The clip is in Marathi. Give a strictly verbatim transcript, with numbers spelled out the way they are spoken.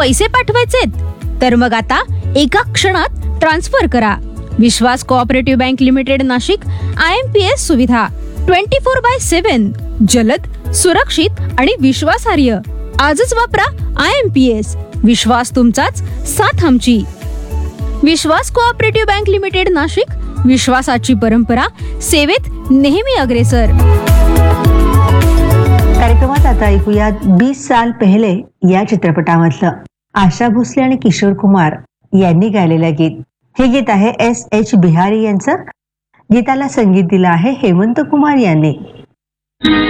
पैसे पाठवायचेत तर मग आता एका क्षणात ट्रान्सफर करा. विश्वास cooperative bank limited Nashik. I am P S सुविधा ट्वेंटी फोर बाय सेवन, जलद, सुरक्षित आणि विश्वासार्ह. आजच वापरा आय एम पी एस. विश्वास तुमचाच, साथ आमची. विश्वास कोऑपरेटिव्ह बँक लिमिटेड नाशिक. विश्वासाची परंपरा, सेवेत नेहमी अग्रेसर. कार्यक्रमात आता ऐकूयात बीस साल पहले या चित्रपटामधलं आशा भोसले आणि किशोर कुमार यांनी गायलेलं गीत. हे गीत आहे एस एच बिहारी यांचं. गीताला संगीत दिलं आहे हेमंत कुमार यांनी.